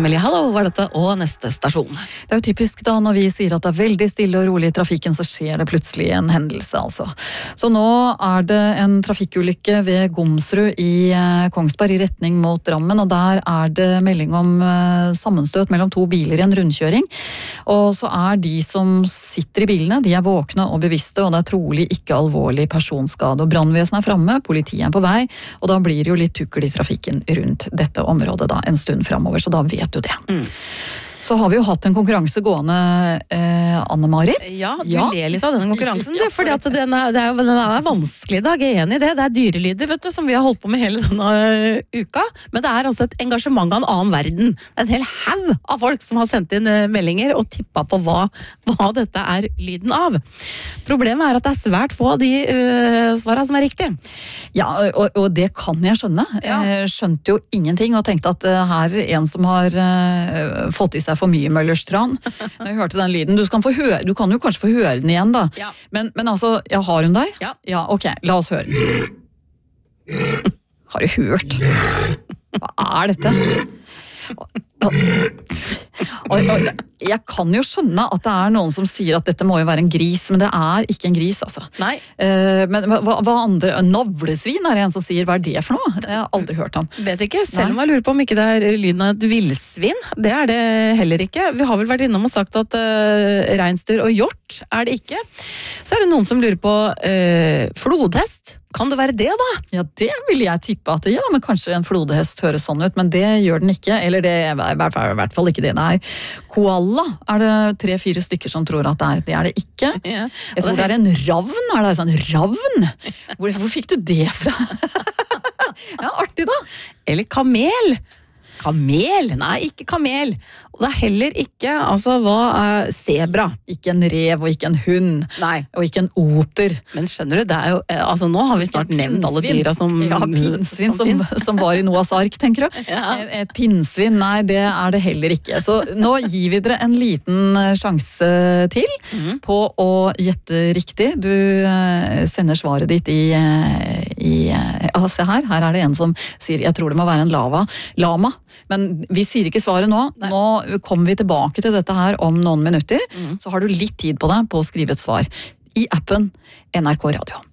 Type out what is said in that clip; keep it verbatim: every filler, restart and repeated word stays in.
Emily, hallo, var dette, og neste stasjon. Det er jo typisk da når vi sier at det er veldig stille og rolig i trafikken, så skjer det plutselig en hendelse, altså. Så nå er det en trafikkulykke ved Gomsrud i Kongsberg i retning mot Drammen, og der er det melding om sammenstøt mellom to biler i en rundkjøring. Og så er de som sitter i bilene, de er våkne og bevisste, og det er trolig ikke alvorlig personskade. Og brannvesenet er framme, politiet er på vei, og da blir det jo litt tukkel i trafikken rundt dette området da, en stund fremover, så da vet du det. Mm. Så har vi jo hatt en konkurranse gående, eh, Anne-Marit. Ja, du ja. ler litt av denne konkurransen, du, fordi at den er, det er, den er vanskelig i dag, jeg er enig i det. Det er dyrelyder, vet du, som vi har holdt på med hele denne uka. Men det er altså et engasjement av en annen verden. Det er en hel haug av folk som har sendt inn meldinger og tippet på hva, hva dette er lyden av. Problemet er at det er svært få av de uh, svarene som er riktige. Ja, og, og det kan jeg skjønne. Ja. Jeg skjønte jo ingenting og tenkte at uh, her er en som har uh, fått i seg for mye Møllerstran. Når jeg hørte den lyden, du kan, få høre, du kan jo kanskje få høre den igjen da. Ja. Men, men altså, ja, har hun der? Ja. Ja, ok, la oss høre. Har du hørt? Hva er dette? Og, og, jeg kan jo skjønne at det er noen som sier at dette må jo være en gris, men det er ikke en gris, altså. Nei. Uh, men hva, hva andre? Navlesvin er det en som sier, hva er det for noe? Jeg har aldri hørt om. Vet ikke, selv om jeg lurer på om ikke det er lyden av et villsvin. Det er det heller ikke. Vi har vel vært innom og sagt at uh, reinsdyr og hjort er det ikke. Så er det noen som lurer på uh, flodhest. Kan det være det da? Ja, det vil jeg tippe at det ja, men kanskje en flodhest høres sånn ut, men det gjør den ikke, eller det er i hvert fall ikke det det er. Koala er det tre-fire stykker som tror at det er, det er det ikke. Ja. Jeg tror det er en ravn, er det sånn ravn? Hvor, hvor fikk du det fra? Ja, artig da. Eller kamel. Kamel? Nei, ikke kamel. Og det er heller ikke, altså, hva er zebra? Ikke en rev og ikke en hund. Nei. Og ikke en oter. Men skjønner du, det er jo, altså nå har vi snart nevnt alle dyra som... Ja, pinnsvin som, som, som var i Noahs ark, tenker du? Ja. Et, et pinnsvin, nei, det er det heller ikke. Så nå gir vi dere en liten sjanse til mm. på å gjette riktig. Du uh, sender svaret ditt i... i uh, se her, her er det en som sier, jeg tror det må være en lava. Lama. Men vi sier ikke svaret nå. Nei. Nå kommer vi tilbake til dette her om noen minutter. Mm. Så har du litt tid på deg på å skrive et svar i appen N R K Radio.